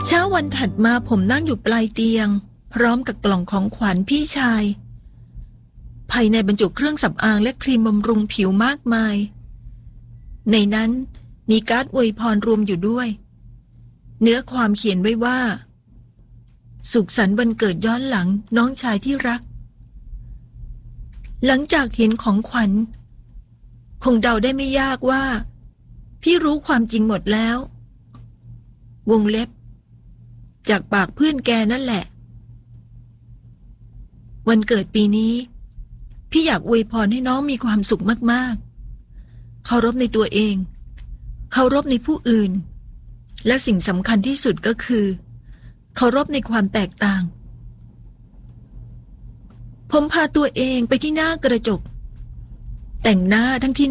เช้าวันถัดมาผมนั่งอยู่ปลายเตียงพร้อมกับกล่องของขวัญพี่ชายภายในบรรจุเครื่องสำอางและครีมบำรุงผิวมากมายในนั้นมีการ์ดอวยพรรวมอยู่ด้วยเนื้อความเขียนไว้ว่าสุขสันต์วันเกิดย้อนหลังน้องชายที่รักหลังจากเห็นของขวัญคงเดาได้ไม่ยากว่าพี่รู้ความจริงหมดแล้ววงเล็บจากปากเพื่อนแกนั่นแหละวันเกิดปีนี้พี่อยากอวยพรให้น้องมีความสุขมากๆเคารพในตัวเองเคารพในผู้อื่นและสิ่งสำคัญที่สุดก็คือเคารพในความแตกต่างผมพาตัวเองไปที่หน้ากระจกแต่งหน้าทั้งที่